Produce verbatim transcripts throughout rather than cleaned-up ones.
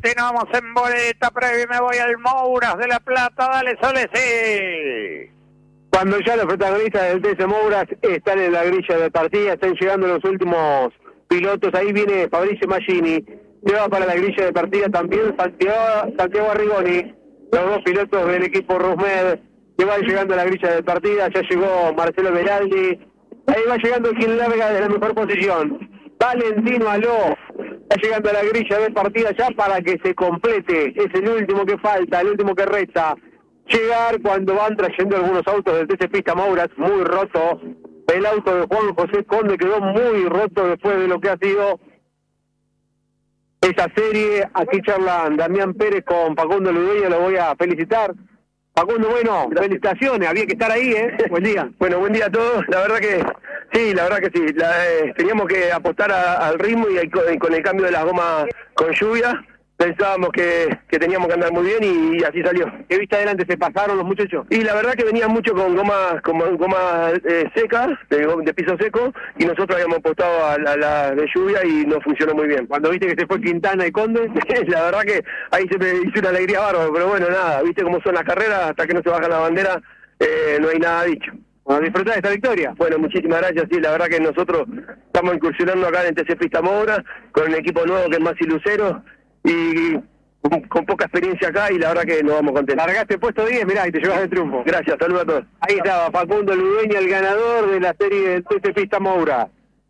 Continuamos en boleta previa y me voy al Mouras de La Plata. Dale, Sole, sí. Cuando ya los protagonistas del T C Mouras están en la grilla de partida, están llegando los últimos pilotos. Ahí viene Fabricio Maggini, lleva para la grilla de partida también Santiago, Santiago Arrigoni, los dos pilotos del equipo Rusmed que van llegando a la grilla de partida. Ya llegó Marcelo Beraldi, ahí va llegando quien larga de la mejor posición, Valentino Aló, está llegando a la grilla de partida ya para que se complete. Es el último que falta, el último que resta llegar cuando van trayendo algunos autos del T C Pista Mouras, muy roto. El auto de Juan José Conde quedó muy roto después de lo que ha sido esa serie. Aquí charlan Damián Pérez con Facundo Ludueña, lo voy a felicitar. Facundo, bueno, felicitaciones, había que estar ahí, ¿eh? Buen día. Bueno, buen día a todos. La verdad que sí, la verdad que sí. La, eh, teníamos que apostar a, al ritmo y, con, y con el cambio de las gomas con lluvia pensábamos que, que teníamos que andar muy bien y, y así salió. ¿Qué vista adelante se pasaron los muchachos? Y la verdad que venían mucho con gomas con gomas eh, secas, de, de piso seco, y nosotros habíamos apostado a la, a la de lluvia y no funcionó muy bien. Cuando viste que se fue Quintana y Conde, la verdad que ahí se me hizo una alegría bárbara, pero bueno, nada, viste cómo son las carreras, hasta que no se baja la bandera, eh, no hay nada dicho. Bueno, disfrutar de esta victoria. Bueno, muchísimas gracias, sí, la verdad que nosotros estamos incursionando acá en el T C Pista Mouras, con un equipo nuevo que es Maxi Lucero, y con, con poca experiencia acá, y la verdad que nos vamos contentos. Largaste puesto diez, mirá, y te llevas el triunfo. Gracias, saludos a todos. Ahí estaba Facundo Ludueña, el ganador de la serie del T C Pista Mouras.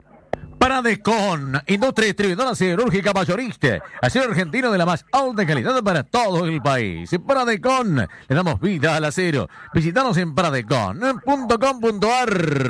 Paradecon, industria distribuidora siderúrgica mayorista, acero argentino de la más alta calidad para todo el país. Paradecon, le damos vida al acero. Visítanos en paradecon punto com punto a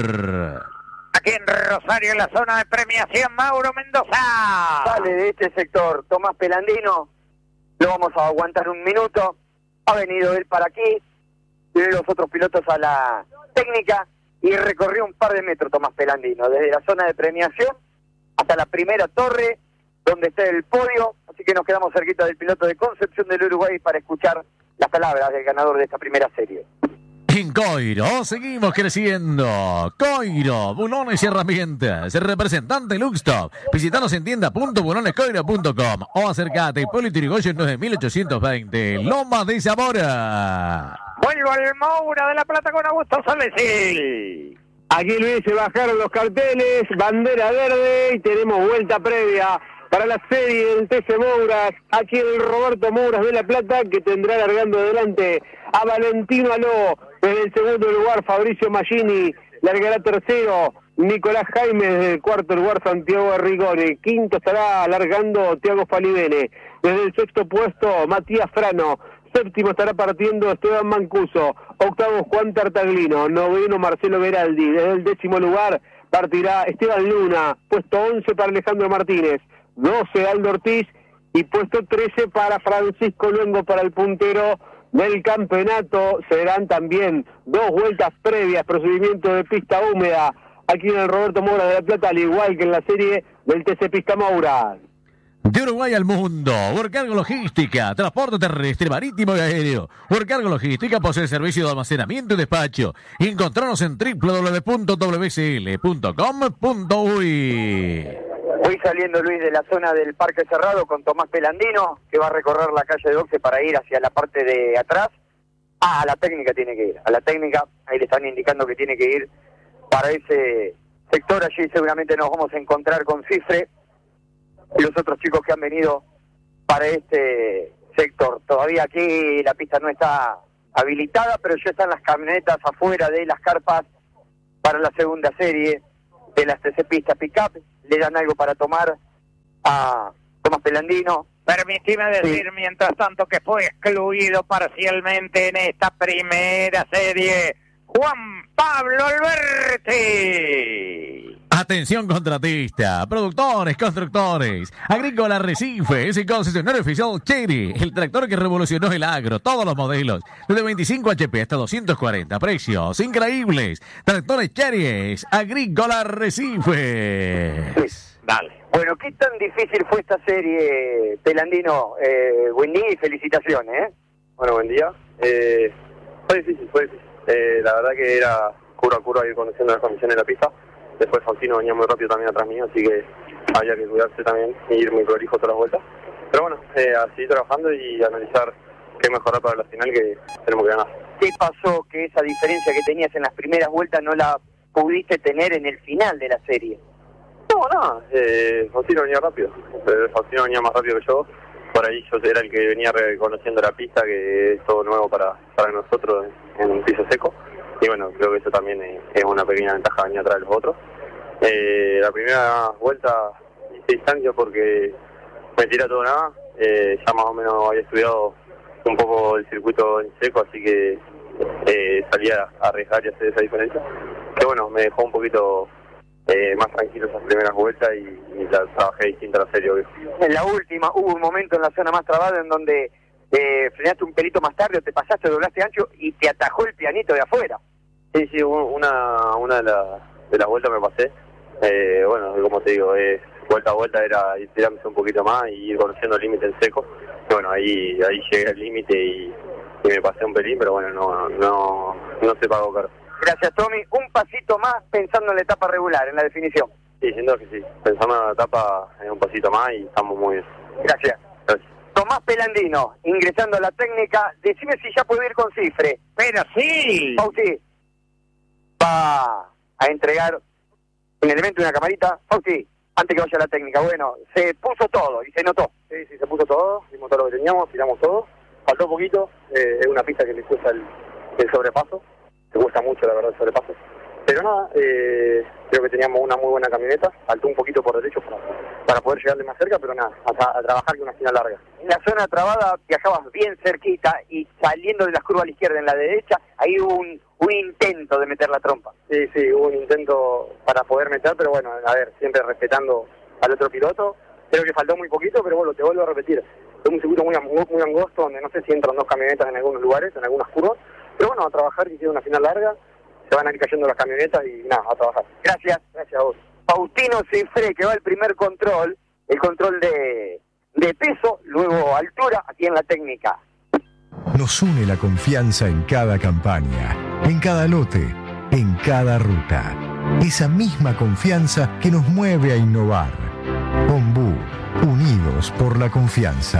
r. Aquí en Rosario, en la zona de premiación, Mauro Mendoza. Sale de este sector Tomás Pelandino, lo vamos a aguantar un minuto. Ha venido él para aquí, los otros pilotos a la técnica, y recorrió un par de metros Tomás Pelandino, desde la zona de premiación hasta la primera torre, donde está el podio. Así que nos quedamos cerquita del piloto de Concepción del Uruguay para escuchar las palabras del ganador de esta primera serie. En Coiro seguimos creciendo. Coiro, bulones y herramientas. Representante Luxtop. Visítanos en tienda punto bulones coiro punto com o acércate Hipólito Yrigoyen nueve mil ochocientos veinte, Loma de Zamora. Vuelvo al Moura de La Plata con Augusto Solesi. Aquí Luis, se bajaron los carteles, bandera verde y tenemos vuelta previa para la serie del T C Mouras. Aquí el Roberto Mouras de La Plata, que tendrá largando adelante a Valentino Aló. En el segundo lugar, Fabricio Maggini, largará tercero. Nicolás Jaime desde el cuarto lugar, Santiago Arrigoni. Quinto estará largando Tiago Falibene. Desde el sexto puesto, Matías Frano. Séptimo estará partiendo Esteban Mancuso. Octavo, Juan Tartaglino. Noveno, Marcelo Beraldi. Desde el décimo lugar partirá Esteban Luna. Puesto once para Alejandro Martínez. doce, Aldo Ortiz. Y puesto trece para Francisco Luengo, para el puntero del campeonato. Serán también dos vueltas previas, procedimiento de pista húmeda aquí en el Roberto Mouras de La Plata, al igual que en la serie del T C Pista Mouras. De Uruguay al mundo, Worcargo Logística, transporte terrestre, marítimo y aéreo. Worcargo Logística posee servicio de almacenamiento y despacho. Encontranos en doble u doble u doble u punto w c l punto com punto u y. Voy saliendo, Luis, de la zona del Parque Cerrado con Tomás Pelandino, que va a recorrer la calle de Boxe para ir hacia la parte de atrás. Ah, a la técnica tiene que ir, a la técnica, ahí le están indicando que tiene que ir para ese sector. Allí seguramente nos vamos a encontrar con Cifre y los otros chicos que han venido para este sector. Todavía aquí la pista no está habilitada, pero ya están las camionetas afuera de las carpas para la segunda serie de las T C Pista Pickup. Le dan algo para tomar a Tomás Pelandino. Permitime decir, sí, mientras tanto, que fue excluido parcialmente en esta primera serie Juan Pablo Alberti. Atención contratista, productores, constructores, Agrícola Recife, ese concesionario oficial Cherry, el tractor que revolucionó el agro, todos los modelos, desde veinticinco H P hasta doscientos cuarenta, precios increíbles, tractores Cherry, Agrícola Recife. Sí, dale. Bueno, ¿qué tan difícil fue esta serie, Pelandino? Eh, buen día y felicitaciones, ¿eh? Bueno, buen día. Eh, fue difícil, fue difícil. Eh, la verdad que era curva a curva ir conociendo las condiciones de la pista. Después Faustino venía muy rápido también atrás mío, así que había que cuidarse también y ir muy prolijo todas las vueltas. pero bueno, eh, a seguir trabajando y analizar qué mejorar para la final, que tenemos que ganar. ¿Qué pasó que esa diferencia que tenías en las primeras vueltas no la pudiste tener en el final de la serie? No, nada, eh, Faustino venía rápido, eh, Faustino venía más rápido que yo, por ahí yo era el que venía reconociendo la pista, que es todo nuevo para, para nosotros en un piso seco, y bueno, creo que eso también es, es una pequeña ventaja venir atrás de los otros. Eh, la primera vuelta hice distancia porque me tiré a todo nada, eh, ya más o menos había estudiado un poco el circuito en seco, así que eh, salía a arriesgar y hacer esa diferencia, que bueno, me dejó un poquito eh, más tranquilo esas primeras vueltas y, y la trabajé distinta a la serie, obvio. En la última hubo un momento en la zona más trabada en donde eh, frenaste un pelito más tarde, o te pasaste, doblaste ancho y te atajó el pianito de afuera. Sí, sí, una, una de, la, de las vueltas me pasé, eh, bueno, como te digo, eh, vuelta a vuelta era ir tirándose un poquito más y ir conociendo el límite en seco. Bueno, ahí ahí llegué al límite y, y me pasé un pelín, pero bueno, no no no se pagó caro. Gracias, Tommy. Un pasito más pensando en la etapa regular, en la definición. Sí, siento que sí. Pensando en la etapa, en un pasito más y estamos muy bien. Gracias. Gracias. Tomás Pelandino, ingresando a la técnica. Decime si ya puedo ir con cifre. Pero sí. Fausti va a entregar un elemento y una camarita. Fausti, antes que vaya a la técnica, bueno, se puso todo y se notó. Sí, sí, se puso todo, dimos todo lo que teníamos, tiramos todo. Faltó poquito, eh, es una pista que le cuesta el, el sobrepaso, le cuesta mucho la verdad el sobrepaso. Pero nada, eh, creo que teníamos una muy buena camioneta, faltó un poquito por derecho para, para poder llegarle más cerca, pero nada, a, a trabajar que una final larga. En la zona trabada viajabas bien cerquita y saliendo de las curvas a la izquierda en la derecha, ahí hubo un, un intento de meter la trompa. Sí, sí, hubo un intento para poder meter, pero bueno, a ver, siempre respetando al otro piloto. Creo que faltó muy poquito, pero bueno, te vuelvo a repetir. Es un circuito muy, muy angosto, donde no sé si entran dos camionetas en algunos lugares, en algunas curvas. Pero bueno, a trabajar, que queda una final larga, se van a ir cayendo las camionetas y nada, a trabajar. Gracias. Gracias a vos. Faustino Cifré, que va al primer control, el control de, de peso, luego altura, aquí en la técnica. Nos une la confianza en cada campaña, en cada lote, en cada ruta. Esa misma confianza que nos mueve a innovar. Ombú, unidos por la confianza.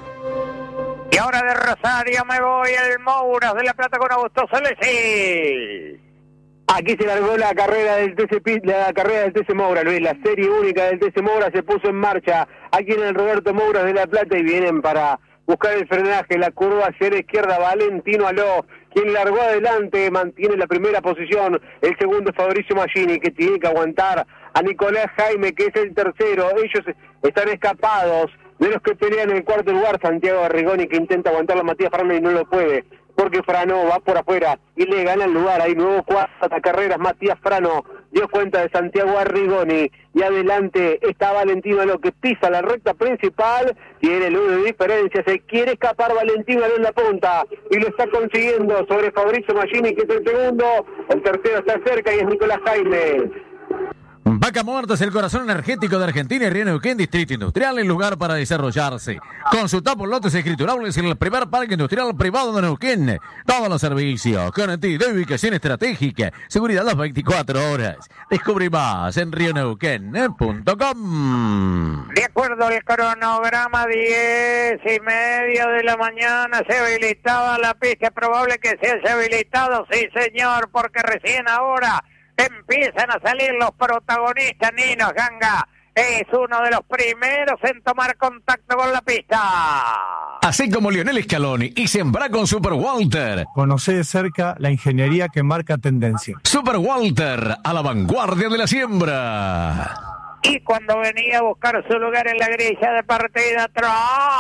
Y ahora de Rosario me voy al Mouras de la Plata con Augusto Solesi. Aquí se largó la carrera del T C P, la carrera del T C Moura, Luis, la serie única del T C Moura se puso en marcha aquí en el Roberto Mouras de la Plata y vienen para buscar el frenaje, la curva hacia la izquierda, Valentino Aló, quien largó adelante, mantiene la primera posición, el segundo es Fabricio Maggini, que tiene que aguantar a Nicolás Jaime, que es el tercero, ellos están escapados de los que pelean en el cuarto lugar, Santiago Arrigoni, que intenta aguantarlo a Matías Frano y no lo puede, porque Frano va por afuera y le gana el lugar, hay nuevo cuarta carreras, Matías Frano dio cuenta de Santiago Arrigoni, y adelante está Valentino Aló, que pisa la recta principal, tiene el uno de diferencia, se quiere escapar Valentino Aló en la punta, y lo está consiguiendo sobre Fabricio Maggini, que es el segundo, el tercero está cerca y es Nicolás Jaime. Vaca Muerta es el corazón energético de Argentina y Río Neuquén, Distrito Industrial, el lugar para desarrollarse. Consulta por lotes escriturables en el primer parque industrial privado de Neuquén. Todos los servicios, conectividad y ubicación estratégica, seguridad las veinticuatro horas. Descubre más en rio neuquén punto com. De acuerdo al cronograma, diez y media de la mañana se habilitaba la pista. Es probable que se haya habilitado, sí señor, porque recién ahora empiezan a salir los protagonistas. Nino Ganga es uno de los primeros en tomar contacto con la pista. Así como Lionel Scaloni y sembra con Super Walter. Conoce de cerca la ingeniería que marca tendencia. Super Walter, a la vanguardia de la siembra. Y cuando venía a buscar su lugar en la grilla de partida, trampa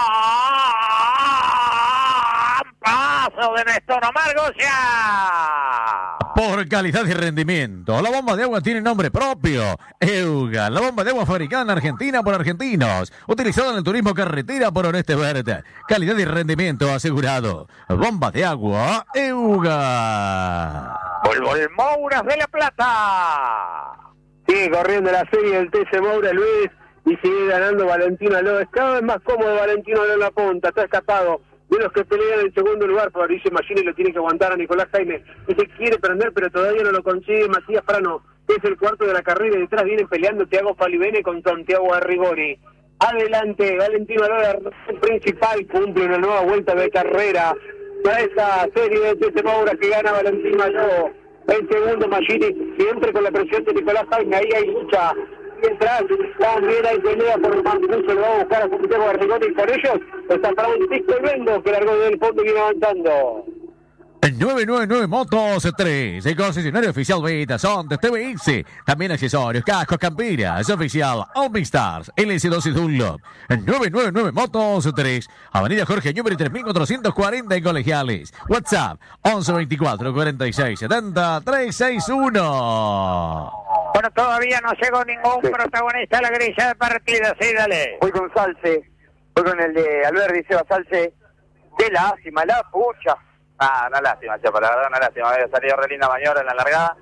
paso de Néstor Omar Goya. Por calidad y rendimiento, la bomba de agua tiene nombre propio. Euga, la bomba de agua fabricada en Argentina por argentinos, utilizada en el turismo carretera por Oreste Verde. Calidad y rendimiento asegurado. Bomba de agua Euga. Volvo el Mouras de la Plata. Sigue corriendo la serie del T C Moura, Luis, y sigue ganando Valentino Aló. Es cada vez más cómodo Valentino Aló en la punta, está escapado de los que pelean en el segundo lugar. Fabricio Maggini lo tiene que aguantar a Nicolás Jaime, que se quiere prender, pero todavía no lo consigue. Matías Frano, que es el cuarto de la carrera, y detrás vienen peleando Thiago Falivene con Santiago Arrigoni. adelante. Valentino Aló, principal, cumple una nueva vuelta de carrera para esta serie de T C Moura que gana Valentino Aló. El segundo Magini, siempre con la presión de Nicolás Jaime, ahí hay lucha. Mientras también hay pelea por el Mancuso, lo va a buscar a Santiago Garrigón y con ellos está Francisco Luengo, que largó del fondo y viene avanzando. nueve nueve nueve Motos tres, el concesionario oficial Beta, son de T V X, también accesorios, cascos, camperas, oficial All Stars, L S dos y Dunlop. nueve nueve nueve Motos tres, Avenida Jorge Newbery tres mil cuatrocientos cuarenta en Colegiales. WhatsApp once veinticuatro cuarenta y seis setenta trescientos sesenta y uno. Bueno, todavía no llegó ningún sí. protagonista a la grilla de partida, sí, dale. Voy con Salce, voy con el de Alberti, Seba Salce. Qué lástima, la pucha. Ah, una lástima, Chapa, la verdad una lástima. Había salido re linda maniobra en la largada.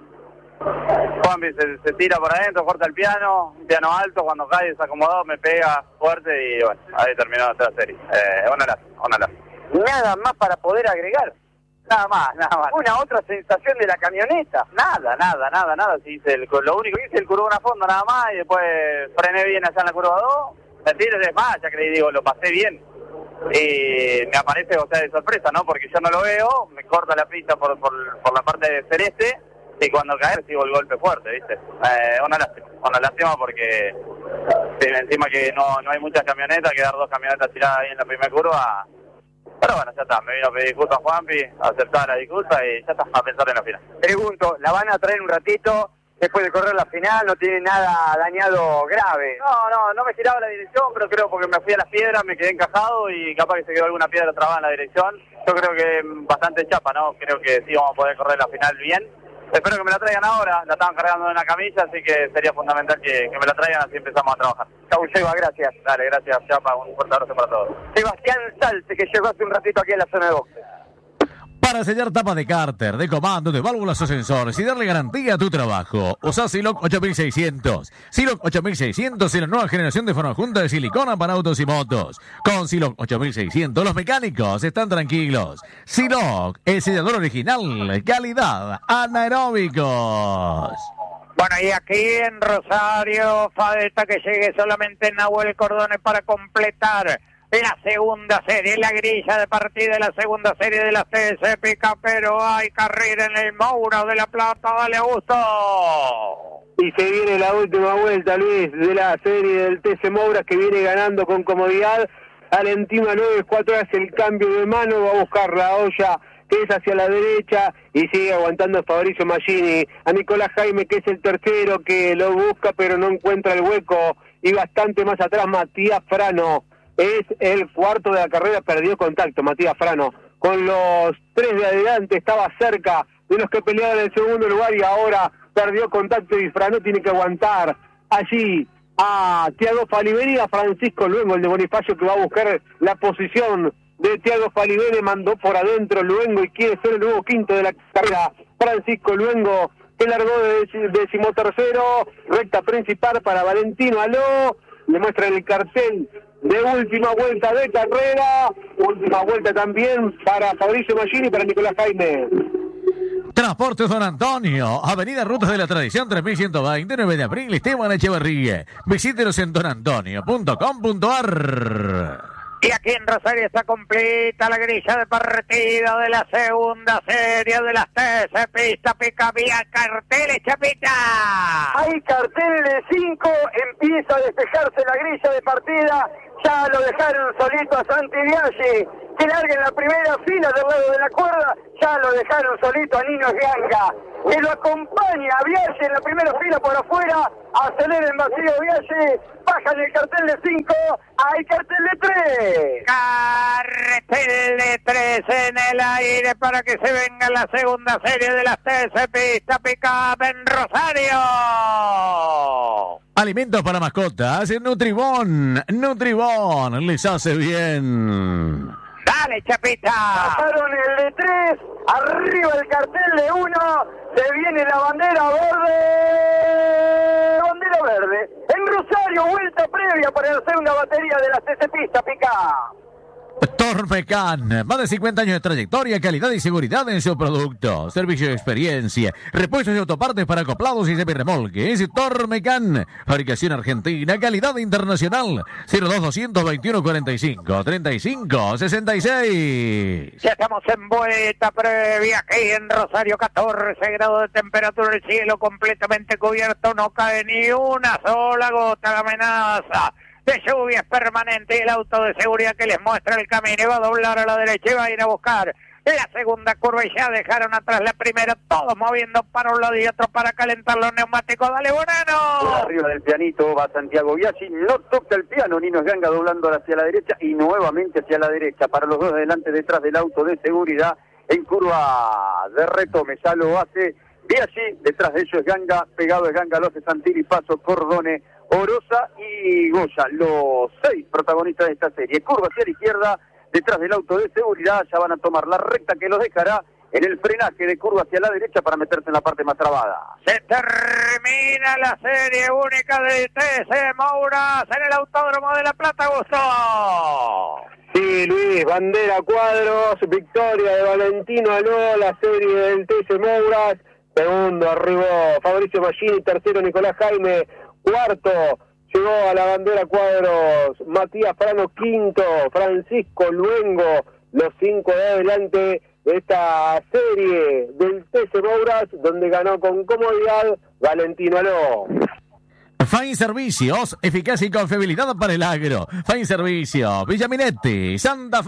Juanpi se, se tira por adentro, corta el piano, un piano alto, cuando cae se acomodó, me pega fuerte y bueno, ahí terminó nuestra serie. Eh, una lástima, una lástima. Nada más para poder agregar. Nada más, nada más. Una otra sensación de la camioneta. Nada, nada, nada, nada. Si hice el, lo único que hice el curvón a fondo nada más y después frené bien allá en la curva dos. Me tiré de más, ya que le digo, lo pasé bien. Y me aparece, o sea, de sorpresa, ¿no? Porque yo no lo veo, me corta la pista por, por, por la parte de celeste y cuando cae recibo el golpe fuerte, ¿viste? Eh, una lástima, una lástima porque sí, encima que no, no hay muchas camionetas, quedar dos camionetas tiradas ahí en la primera curva. Pero bueno, ya está, me vino a pedir disculpas a Juanpi, a aceptar la disculpa y ya está, a pensar en la final. Pregunto, ¿la van a traer un ratito después de correr la final? ¿No tiene nada dañado grave? No, no, no me giraba la dirección, pero creo porque me fui a las piedras, me quedé encajado y capaz que se quedó alguna piedra trabada en la dirección. Yo creo que bastante chapa, ¿no? Creo que sí vamos a poder correr la final bien. Espero que me la traigan ahora, la estaban cargando en una camilla, así que sería fundamental que, que me la traigan, así empezamos a trabajar. Chau, Seba, gracias. Dale, gracias, Chapa, un fuerte abrazo para todos. Sebastián Salce, que llegó hace un ratito aquí en la zona de boxes. Para sellar tapas de cárter, de comando, de válvulas o sensores y darle garantía a tu trabajo, usa Siloc ocho mil seiscientos. Siloc ocho mil seiscientos es la nueva generación de formajunta de silicona para autos y motos. Con Siloc ocho mil seiscientos los mecánicos están tranquilos. Siloc, el sellador original, calidad, anaeróbicos. Bueno, y aquí en Rosario falta que llegue solamente Nahuel Cordones para completar la segunda serie, la grilla de partida de la segunda serie de la T S Pica, pero hay carrera en el Moura de la Plata, dale Augusto. Y se viene la última vuelta, Luis, de la serie del T C Moura, que viene ganando con comodidad. Valentino nueve cuatro hace el cambio de mano, va a buscar la olla que es hacia la derecha y sigue aguantando a Fabricio Magini, a Nicolás Jaime, que es el tercero, que lo busca pero no encuentra el hueco, y bastante más atrás Matías Frano. Es el cuarto de la carrera, perdió contacto Matías Frano. Con los tres de adelante estaba cerca de los que peleaban en el segundo lugar y ahora perdió contacto y Frano tiene que aguantar allí a Thiago Faliveni, a Francisco Luengo, el de Bonifacio, que va a buscar la posición de Thiago Faliveni, mandó por adentro Luengo y quiere ser el nuevo quinto de la carrera. Francisco Luengo, que largó de decimotercero, recta principal para Valentino Aló, le muestran el cartel de última vuelta de carrera, última vuelta también para Fabricio Magini y para Nicolás Jaime. Transportes Don Antonio, Avenida Rutas de la Tradición tres mil ciento veinte, nueve de abril, Esteban Echeverría. Visítenos en don antonio punto com punto a r. Y aquí en Rosario está completa la grilla de partida de la segunda serie de las T S Pista Pica. Vía carteles, Chapita. Hay carteles de cinco, empieza a despejarse la grilla de partida. Ya lo dejaron solito a Santi Biaggi, que larga en la primera fila del lado de la cuerda. Ya lo dejaron solito a Nino Ganga, que lo acompaña a Biaggi en la primera fila por afuera. Acelera el vacío Biaggi, baja en el cartel de cinco, hay cartel de tres. Cartel de tres en el aire para que se venga la segunda serie de las T S Pista Pickup en Rosario. Alimentos para mascotas, Nutribón, Nutribón, les hace bien. Dale, Chapita. Pasaron el de tres, arriba el cartel de uno, se viene la bandera verde, bandera verde. En Rosario, vuelta previa para la segunda batería de la T C Pista Pica. Tormecan, más de cincuenta años de trayectoria, calidad y seguridad en su producto. Servicio de experiencia, repuestos y autopartes para acoplados y semirremolques. Tormecan, fabricación argentina, calidad internacional. cero dos dos veintiuno cuarenta y cinco treinta y cinco sesenta y seis. Ya estamos en vuelta previa aquí en Rosario, catorce grados de temperatura, el cielo completamente cubierto, no cae ni una sola gota. La amenaza de lluvia es permanente y el auto de seguridad que les muestra el camino va a doblar a la derecha y va a ir a buscar la segunda curva y ya dejaron atrás la primera, todos moviendo para un lado y otro para calentar los neumáticos. Dale, Bonano. Arriba del pianito va Santiago Biaggi, no toca el piano, Nino Ganga doblando hacia la derecha y nuevamente hacia la derecha para los dos adelante detrás del auto de seguridad en curva de retome, ya lo hace Biaggi, detrás de ellos es Ganga, pegado es Ganga, lo hace Santilli, Paso, Cordone, Orosa y Goya, los seis protagonistas de esta serie. Curva hacia la izquierda, detrás del auto de seguridad, ya van a tomar la recta que los dejará en el frenaje de curva hacia la derecha para meterse en la parte más trabada. Se termina la serie única de T C Mouras en el Autódromo de La Plata, Gusto. Sí, Luis, bandera cuadros, victoria de Valentino Aló, la serie del T C Mouras. Segundo arribó Fabricio Maggini, tercero Nicolás Jaime, cuarto llegó a la bandera cuadros Matías Frano, quinto Francisco Luengo, los cinco de adelante de esta serie del T C Mouras, donde ganó con comodidad Valentino Aló. Fain Servicios, eficacia y confiabilidad para el agro. Fain Servicios, Villaminetti, Santa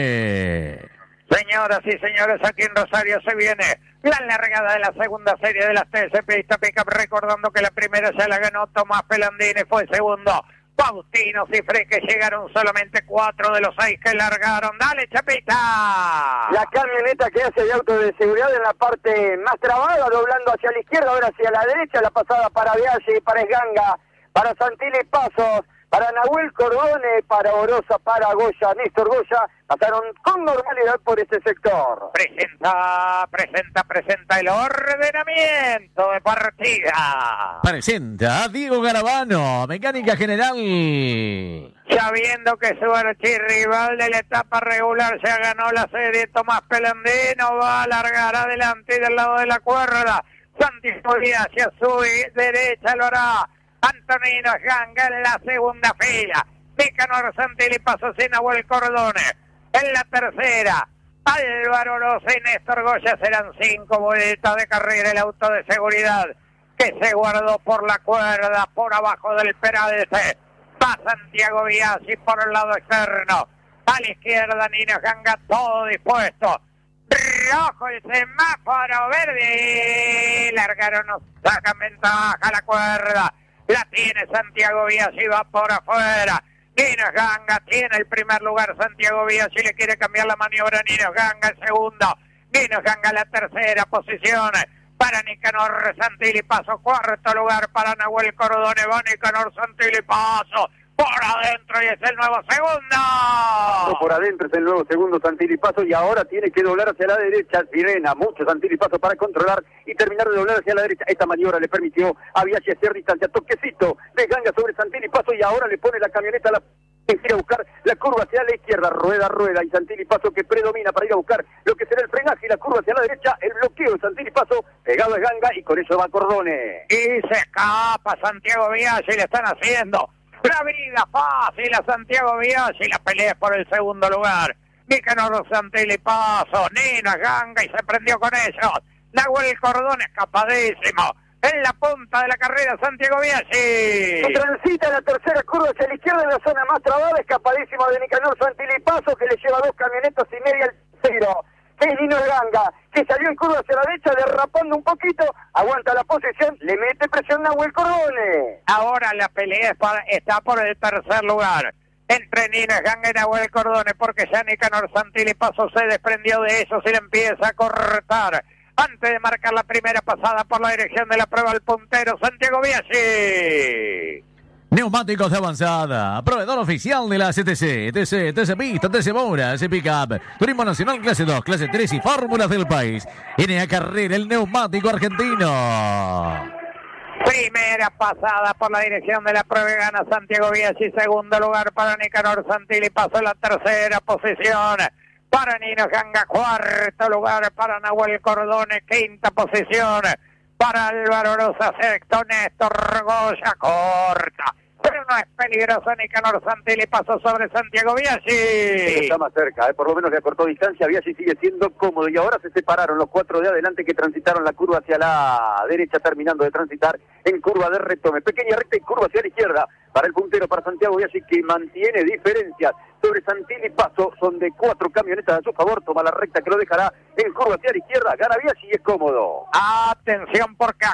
Fe. Señoras y señores, aquí en Rosario se viene la largada de la segunda serie de las T C Pista Pickup, recordando que la primera ya la ganó Tomás Pelandini, fue segundo Faustino Cifré, que llegaron solamente cuatro de los seis que largaron. Dale, Chapita. La camioneta que hace de auto de seguridad en la parte más trabada, doblando hacia la izquierda, ahora hacia la derecha, la pasada para Biaggi, para Esganga, para Santilli Pasos, para Nahuel Cordone, para Orosa, para Goya, Néstor Goya, pasaron con normalidad por este sector. Presenta, presenta, presenta el ordenamiento de partida. Presenta a Diego Garabano, mecánica general. Sabiendo que su archirrival de la etapa regular ya ganó la serie, Tomás Pelandino va a largar adelante y del lado de la cuerda. Santiago Biaggi a su derecha lo hará Antonino Ganga en la segunda fila. Nicanor Santilli Paso sin Nahuel Cordone. En la tercera, Álvaro Orosa y Néstor Goya. Serán cinco vueltas de carrera el auto de seguridad que se guardó por la cuerda, por abajo del peralte. Va Santiago Biaggi por el lado externo. A la izquierda, Nino Ganga, todo dispuesto. Rojo el semáforo verde. Largaron, nos sacan ventaja a la cuerda. La tiene Santiago Biaggi, va por afuera. Nino Ganga tiene el primer lugar. Santiago Biaggi le quiere cambiar la maniobra. Nino Ganga el segundo. Nino Ganga la tercera posición. Para Nicanor Santilli Paso, cuarto lugar para Nahuel Cordone. Va Nicanor Santilli Paso por adentro y es el nuevo segundo. Por adentro es el nuevo segundo Santilli Paso y ahora tiene que doblar hacia la derecha. Sirena, mucho Santilli Paso para controlar y terminar de doblar hacia la derecha. Esta maniobra le permitió a Biaggi hacer distancia. Toquecito de Ganga sobre Santilli Paso y ahora le pone la camioneta a la... quiere buscar la curva hacia la izquierda, rueda, rueda, y Santilli Paso que predomina para ir a buscar lo que será el frenaje y la curva hacia la derecha, el bloqueo de Santilli Paso, pegado a Ganga y con eso va Cordone. Y se escapa Santiago Biaggi, le están haciendo la vida fácil a Santiago Biaggi, la pelea por el segundo lugar. Nicanor Santilli Paso, Nino Ganga y se prendió con ellos. Nahuel Cordone escapadísimo. En la punta de la carrera, Santiago Biaggi. Transita la tercera curva hacia la izquierda en la zona más trabada, escapadísimo de Nicanor Santilli Paso, que le lleva dos camionetas y media al tercero. Es Nino Ganga, que salió en curva hacia la derecha, derrapando un poquito, aguanta la posición, le mete presión a Nahuel Cordone. Ahora la pelea está por el tercer lugar entre Nino Ganga y Nahuel Cordone, porque ya Nicanor Santilli Paso se desprendió de ellos y le empieza a cortar. Antes de marcar la primera pasada por la dirección de la prueba, el puntero Santiago Biaggi. Neumáticos de avanzada, proveedor oficial de la C T C, T C, T C Pista, T C Mouras, C Pickup, Turismo Nacional clase dos, clase tres y fórmulas del país. N A Carrera, el neumático argentino. Primera pasada por la dirección de la prueba y gana Santiago Biaggi. Segundo lugar para Nicanor Santilli. Pasó en la tercera posición para Nino Ganga. Cuarto lugar para Nahuel Cordone. Quinta posición para Álvaro Rosa. Sexto Néstor Goya. Corta, pero no es peligroso. Nicanor Santilli pasó sobre Santiago Biaggi. Está más cerca, ¿eh? Por lo menos le acortó distancia. Biaggi sigue siendo cómodo y ahora se separaron los cuatro de adelante que transitaron la curva hacia la derecha, terminando de transitar en curva de retome. Pequeña recta y curva hacia la izquierda para el puntero, para Santiago Biaggi, que mantiene diferencias sobre Santilli. Paso son de cuatro camionetas a su favor. Toma la recta que lo dejará en curva hacia la izquierda. Gana Biaggi y es cómodo. Atención porque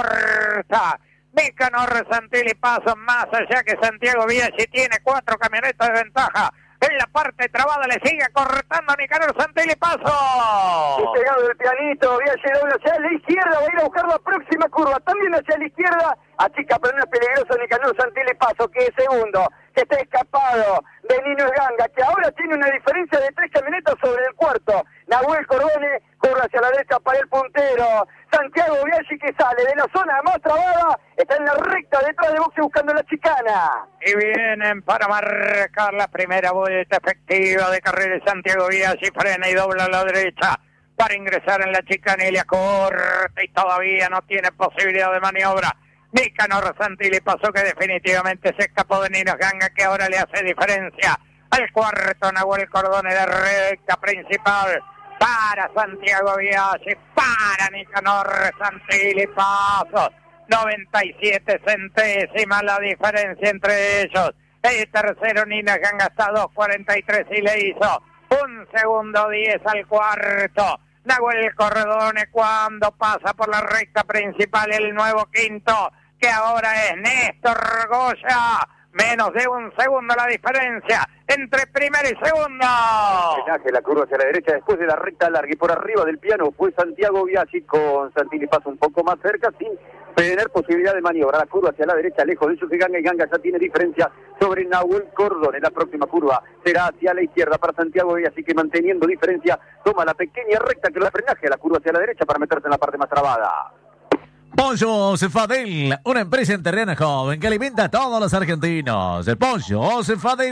acorta Nicanor Santilli. Paso más allá que Santiago Biaggi. Tiene cuatro camionetas de ventaja. En la parte trabada le sigue cortando Nicanor Santilli. Paso. Despegado del pianito. Biaggi doble hacia la izquierda. Va a ir a buscar la próxima curva. También hacia la izquierda. Achica, pero no es peligroso Nicanor Santilli. Paso, que es segundo, que está escapado de Nino Ganga, que ahora tiene una diferencia de tres camionetas sobre el cuarto. Nahuel Cordone corre hacia la derecha para el puntero. Santiago Biaggi, que sale de la zona más trabada, está en la recta detrás de boxe buscando la chicana. Y vienen para marcar la primera vuelta efectiva de carrera de Santiago Biaggi. Frena y dobla a la derecha para ingresar en la chicana y la corta y todavía no tiene posibilidad de maniobra. Nicanor Santilli. Pasó, que definitivamente se escapó de Nino Ganga, que ahora le hace diferencia al cuarto. Nahuel Cordone de recta principal para Santiago Biaggi, para Nicanor Santilli. Paso noventa y siete centésimas la diferencia entre ellos. El tercero Nino Ganga está a dos cuarenta y tres y le hizo un segundo diez al cuarto. Nahuel Cordone cuando pasa por la recta principal, el nuevo quinto, que ahora es Néstor Goya. Menos de un segundo la diferencia entre primero y segundo. La curva hacia la derecha después de la recta larga y por arriba del piano fue Santiago Biaggi, con Santilli Paso un poco más cerca sin tener posibilidad de maniobra. La curva hacia la derecha lejos de su Ganga, y Ganga ya tiene diferencia sobre Nahuel Cordone. La próxima curva será hacia la izquierda para Santiago Biaggi, que manteniendo diferencia toma la pequeña recta que lo da frenaje a la curva hacia la derecha para meterse en la parte más trabada. Pollo Cefadel, una empresa en terreno joven que alimenta a todos los argentinos. El Pollo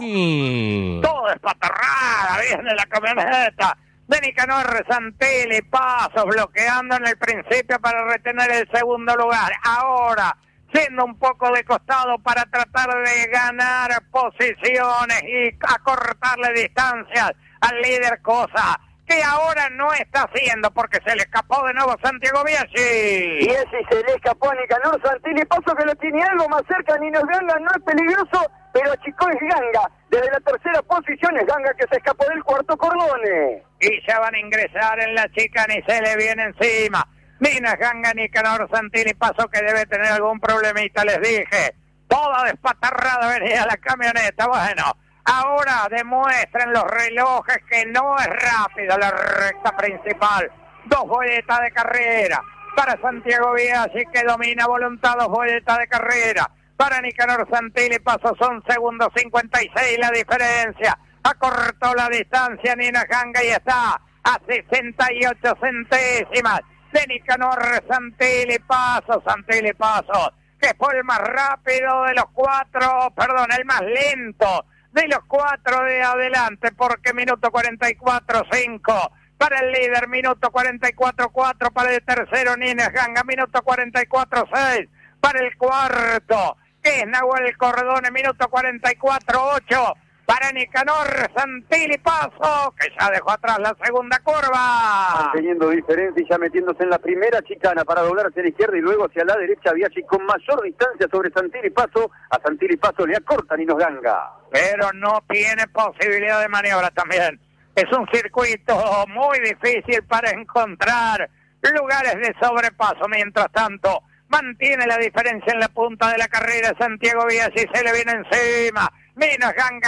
Cefadel. Todo espatarrada, viene la camioneta de Nicanor Santilli. Pasos bloqueando en el principio para retener el segundo lugar. Ahora, siendo un poco de costado para tratar de ganar posiciones y acortarle distancias al líder, cosa que ahora no está haciendo porque se le escapó de nuevo Santiago Biaggi. Y ese se le escapó a Nicanor Santilli. Paso, que lo tiene algo más cerca. Nino Ganga no es peligroso, pero achicó es Ganga. Desde la tercera posición es Ganga, que se escapó del cuarto Cordone. Y ya van a ingresar en la chicana y se le viene encima Nino Ganga, Nicanor Santilli. Paso, que debe tener algún problemita, les dije. Toda despatarrada venía la camioneta. Bueno, ahora demuestren los relojes que no es rápido la recta principal. Dos vueltas de carrera para Santiago Biaggi, que domina voluntad. Dos vueltas de carrera para Nicanor Santilli. Paso son segundos cincuenta y seis la diferencia. Acortó la distancia Nino Ganga y está a sesenta y ocho centésimas de Nicanor Santilli. Paso, Santilli Paso, que fue el más rápido de los cuatro, perdón, el más lento de los cuatro de adelante, porque minuto cuarenta y cuatro cinco para el líder, minuto cuarenta y cuatro cuatro para el tercero Nino Ganga, minuto cuarenta y cuatro seis para el cuarto, que es Nahuel Cordone, minuto cuarenta y cuatro ocho para Nicanor Santilli. Paso, que ya dejó atrás la segunda curva. Manteniendo diferencia y ya metiéndose en la primera chicana para doblar hacia la izquierda y luego hacia la derecha. Biaggi con mayor distancia sobre Santilli. Paso, a Santilli Paso le acorta Nino Ganga. Pero no tiene posibilidad de maniobra también. Es un circuito muy difícil para encontrar lugares de sobrepaso. Mientras tanto, mantiene la diferencia en la punta de la carrera Santiago Biaggi, se le viene encima Nino Ganga.